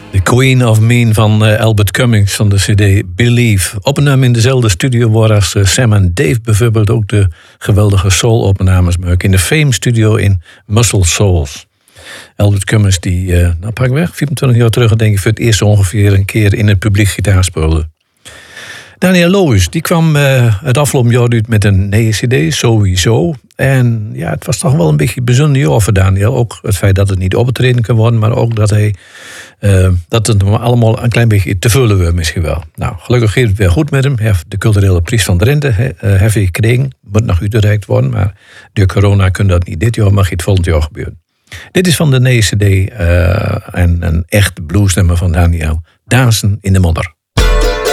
The Queen of Mean van Albert Cummings van de cd Believe. Opname in dezelfde studio waar als Sam en Dave bijvoorbeeld ook de geweldige soul-opnames maken. In de Fame Studio in Muscle Souls. Albert Cummings die, pakweg 24 jaar terug denk ik voor het eerst ongeveer een keer in het publiek gitaar speelde. Daniel Lohuis, die kwam het afgelopen jaar uit met een nieuwe cd, sowieso. En ja, het was toch wel een beetje een bijzonder jaar voor Daniel. Ook het feit dat het niet opgetreden kan worden, maar ook dat hij dat het allemaal een klein beetje te vullen werd misschien wel. Nou, gelukkig gaat het weer goed met hem. Hij heeft de culturele prijs van Drenthe heeft hij gekregen. Moet nog uitgereikt worden, maar door corona kan dat niet dit jaar, mag het volgend jaar gebeuren. Dit is van de nieuwe cd en een echt bluesnummer van Daniel. Dansen in de modder.